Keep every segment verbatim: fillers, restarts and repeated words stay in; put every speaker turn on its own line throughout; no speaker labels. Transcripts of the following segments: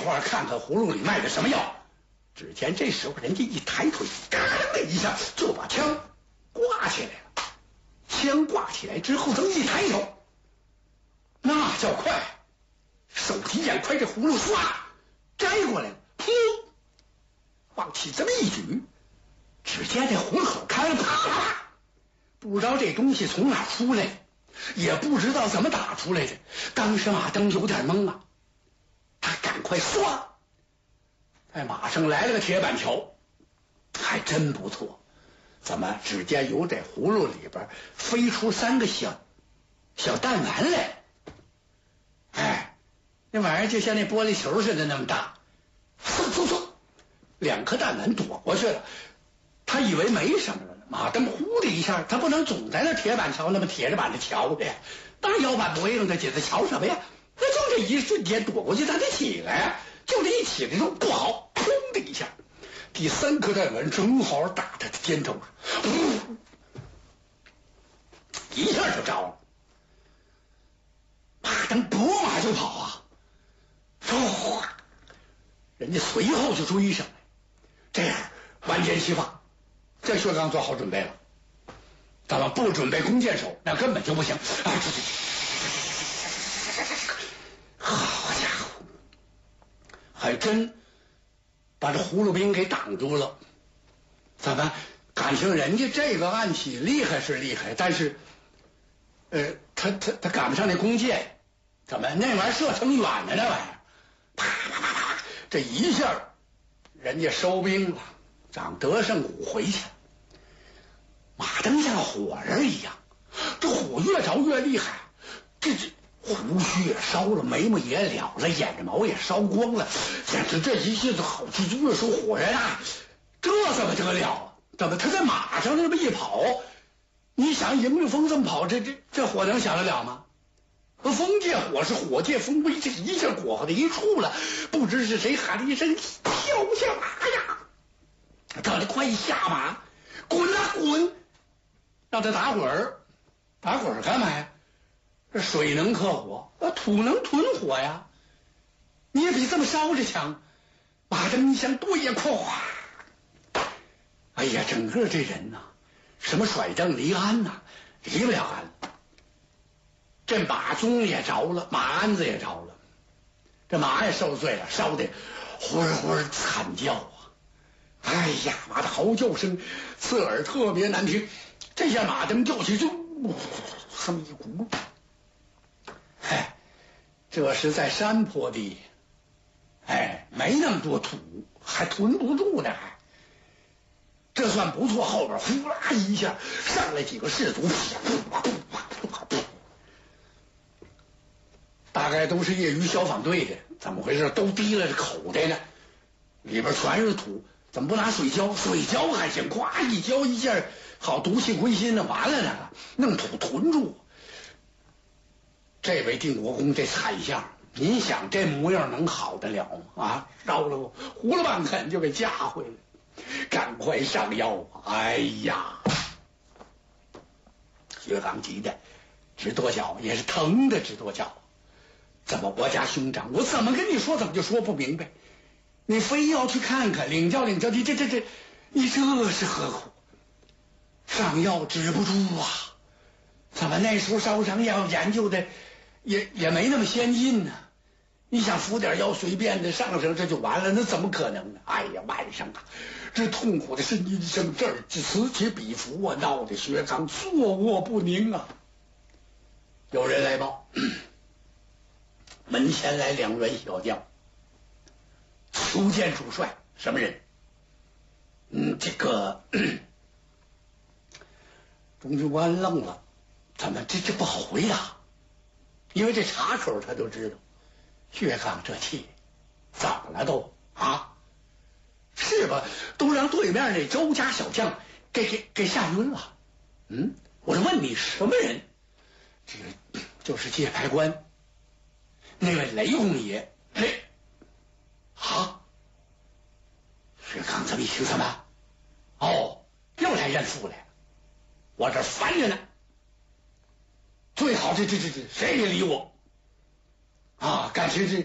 话看看葫芦里卖的什么药。只见这时候人家一抬腿，嘎的一下就把枪挂起来了。枪挂起来之后，这么一抬头，那叫快，手疾眼快，这葫芦唰摘过来了，噗，往起这么一举，只见这葫芦口开了，啪啪啪，不知道这东西从哪出来的，也不知道怎么打出来的。当时马登有点懵啊，他赶快唰，在马上来了个铁板桥，还真不错。怎么？只见由这葫芦里边飞出三个小小弹丸来，哎，那玩意儿就像那玻璃球似的那么大，嗖嗖嗖，两颗弹丸躲过去了。他以为没什么了呢，马登呼的一下，他不能总在那铁板桥那么铁着板的瞧着呀，那腰板不硬的紧，他瞧什么呀？那就这一瞬间躲过去，他得起来呀，就这一起来就不好，砰的一下。第三颗弹丸正好打他的肩头上，一下就着了。马登拨马就跑啊，唰，人家随后就追上来。这样万箭齐发，这薛刚做好准备了。咱们不准备弓箭手，那根本就不行。啊，好家伙，还真把这葫芦兵给挡住了。怎么？感情人家这个暗器厉害是厉害，但是，呃，他他他赶不上那弓箭。怎么？那玩意儿射程远的那玩意儿，啪啪啪啪，这一下，人家收兵了，长德胜谷回去了。马登像火人一样，这火越着越厉害，这这。胡须也烧了，眉毛也了了，眼睛毛也烧光了，简直这一下子好就越说火人啊，这怎么得了啊？怎么他在马上这么一跑，你想迎着风这么跑，这这这火能响得了吗？风借火是火借风，威，这一下裹的一处了，不知是谁喊了一声跳下马呀！他得快下马，滚啊滚！让他打滚儿，打滚儿干嘛呀？这水能克火，土能吞火呀！你也比这么烧着强。马登一想，对呀，咵！哎呀，整个这人呐、啊，什么甩正离鞍呐、啊，离不了鞍。这马鬃也着了，马鞍子也着了，这马也受罪了，烧的呼呼惨叫啊！哎呀，马的嚎叫声刺耳，特别难听。这下马登叫起就这么一股。哎，这是在山坡地，哎，没那么多土，还囤不住呢，还这算不错。后边呼啦一下上来几个士卒，大概都是业余消防队的，怎么回事？都提了着口袋呢，里边全是土，怎么不拿水浇？水浇还行，咵一浇一下，好毒气归心的，完了那个弄土囤住。这位定国公这惨相，您想这模样能好得了吗？啊，烧了胡了半肯就给架回来，赶快上药啊！哎呀，薛刚急的直跺脚，也是疼的直跺脚。怎么我家兄长，我怎么跟你说，怎么就说不明白？你非要去看看，领教领教，你这这这，你这是何苦？上药止不住啊！怎么那时候烧伤药研究的也也没那么先进呢？你想服点药随便的上上这就完了，那怎么可能呢？哎呀，晚上啊，这痛苦的呻吟声，这儿此起彼伏啊，闹得薛刚坐卧不宁啊。有人来报，门前来两员小将，求见主帅。什么人？嗯，这个中军官愣了，怎么这这不好回答？因为这岔口他都知道。薛刚这气怎么了都啊？是吧？都让对面那周家小将给给给吓晕了。嗯，我是问你什么人？这个就是界牌官，那位雷公爷。雷啊！薛刚这么一听，什么？哦，又来认父来了，我这烦着呢。最好这这这这谁也理我啊！感情是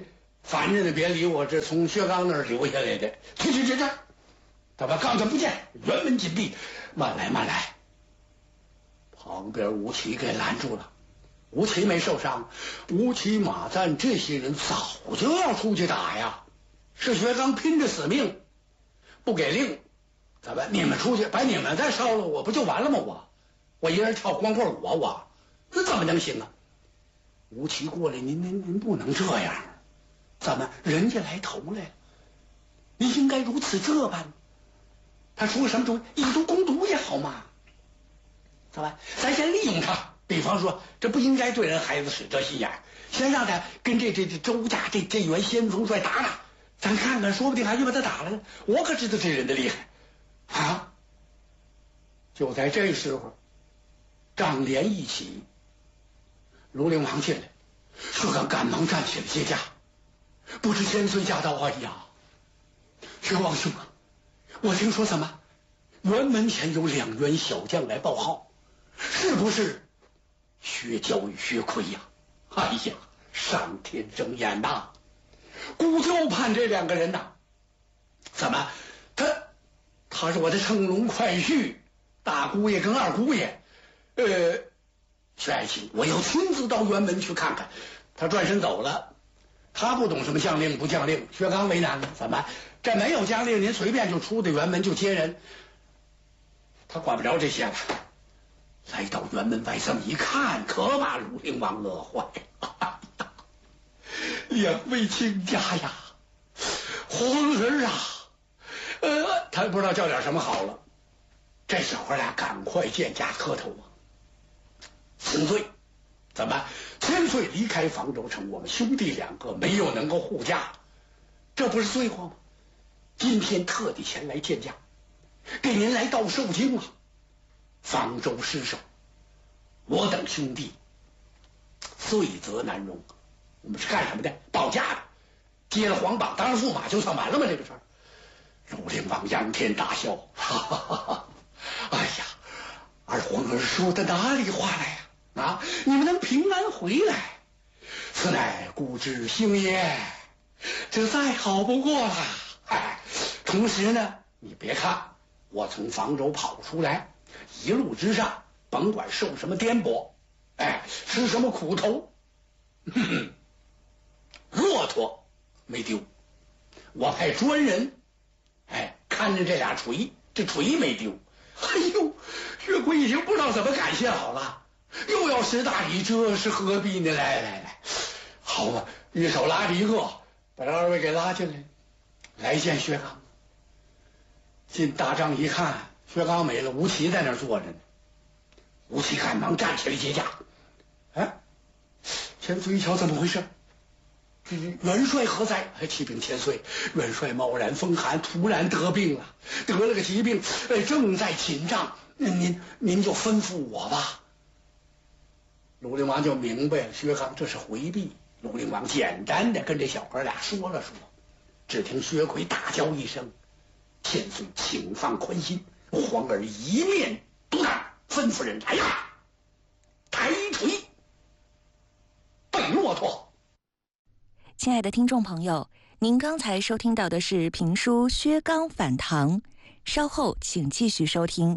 反正的别理我，这从薛刚那儿留下来的。去去去去，他把刚才不见，辕门紧闭，慢来慢来。旁边吴奇给拦住了。吴奇没受伤，吴奇、马赞这些人早就要出去打呀。是薛刚拼着死命不给令，怎么你们出去把你们再烧了，我不就完了吗？我我一人跳光棍舞，我我那怎么能行啊？吴奇过来，您您您不能这样，怎么人家来投来了，您应该如此这般。他出个什么主意？以毒攻毒也好嘛。怎么咱先利用他，比方说这不应该对人孩子使这心眼，先让他跟这这这周家这这员先锋帅打打，咱看看说不定还就把他打了呢。我可知道这人的厉害啊。就在这时候，帐帘一起，卢陵王进来，薛刚赶忙站起来接驾。不知千岁驾到。哎呀，薛王兄啊，我听说怎么辕门前有两员小将来报号，是不是薛娇与薛奎呀？哎呀，上天睁眼呐！孤就盼这两个人呐，怎么他他是我的乘龙快婿，大姑爷跟二姑爷，呃，薛爱卿，我要亲自到辕门去看看。他转身走了，他不懂什么将令不将令，薛刚为难了。怎么这没有将令，您随便就出的辕门就接人？他管不着这些了。来到辕门外这么一看，可把卢陵王乐坏了。两位亲家呀，皇儿啊，呃，他不知道叫点什么好了。这小孩俩赶快见驾磕头啊！千岁，怎么千岁离开房州城，我们兄弟两个没有能够护驾，这不是罪过吗？今天特地前来见驾，给您来道寿经啊！方舟失守，我等兄弟罪责难容。我们是干什么的？保驾的，接了皇榜，当了驸马就算完了吗？这个事儿。卢陵王仰天大笑，哈哈哈哈！哎呀，二皇儿说的哪里话来呀？啊，你们能平安回来，此乃姑之幸也，这再好不过了。哎，同时呢，你别看我从房州跑出来，一路之上甭管受什么颠簸，哎，吃什么苦头，哼哼，骆驼没丢，我派专人，哎，看着这俩锤，这锤没丢。哎呦，薛奎已经不知道怎么感谢好了，又要识大礼，这是何必呢？来来来，好吧，一手拉着一个，把这二位给拉进来，来见薛刚。进大帐一看，薛刚没了，吴奇在那儿坐着呢。吴奇赶忙站起来接驾。哎，千岁一瞧，怎么回事？元帅何在？哎，启禀千岁，元帅冒然风寒，突然得病了，得了个疾病，哎，正在寝帐。您您就吩咐我吧。卢陵王就明白了，薛刚这是回避。卢陵王简单的跟这小哥俩说了说，只听薛奎大叫一声：“千岁，请放宽心，皇儿一面独当，吩咐人来呀，抬锤备骆驼。”
亲爱的听众朋友，您刚才收听到的是评书《薛刚反唐》，稍后请继续收听。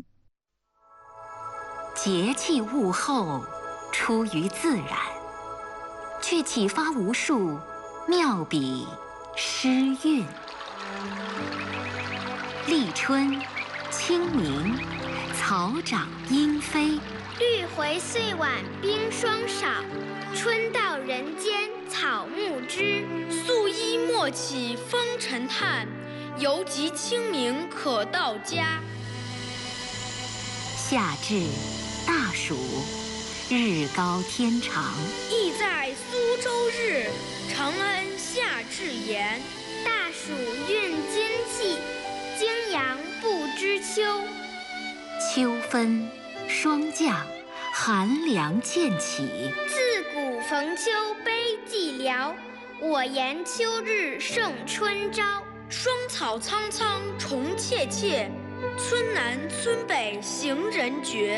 节气物候出于自然，却启发无数妙笔诗韵。立春、清明，草长莺飞；
绿回岁晚冰霜少，春到人间草木知。
素衣莫起风尘叹，犹及清明可到家。
夏至，大暑，日高天长。
意在苏州日，承恩夏至炎。
大暑运金气，惊阳不知秋。
秋分，霜降，寒凉渐起。
自古逢秋悲寂寥，我言秋日胜春朝。
霜草苍苍虫切切，村南村北行人绝。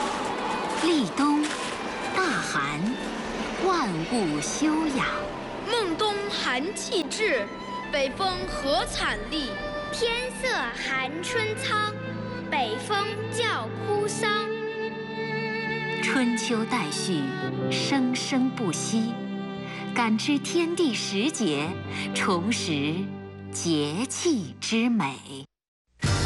立冬，大寒，万物休养。
孟冬寒气至，北风何惨厉！
天色寒春苍，北风叫哭丧。
春秋代序，生生不息，感知天地时节，重拾节气之美。